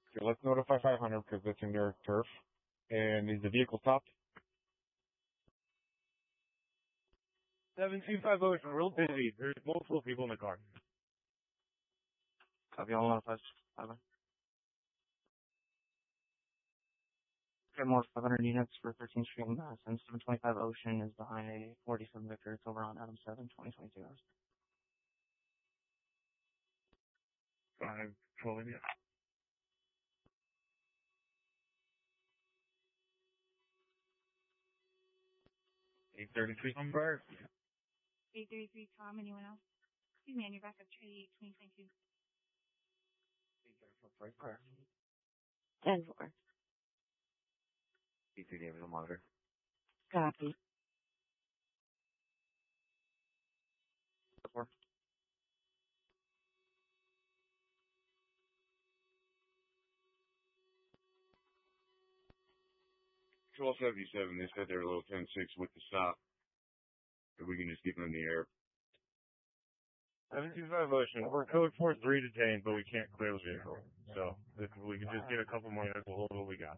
Okay, let's notify 500 because it's in their turf. And is the vehicle stopped? 725 Ocean, real busy. There's multiple people in the car. Copy all 105. Get more 500 units for 13th Street and 725 Ocean is behind a 47 Victor. It's over on Adam 7, 2022 hours. 5, controlling it. 833 on fire. 833 Tom, anyone else? Excuse me, on your backup, Charlie 2022. 10-4. 83 David on monitor. Copy. 4. Control 77, they said they're a little 10-6 with the stop. If we can just keep them in the air. 725 Ocean, we're code 43 detained, but we can't clear the vehicle. So, if we can just get a couple more units, we'll hold what we got.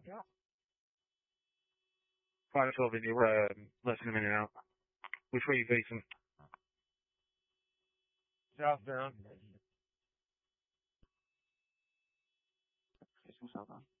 512, we're less than a minute out. Which way are you facing? Southbound. Facing southbound.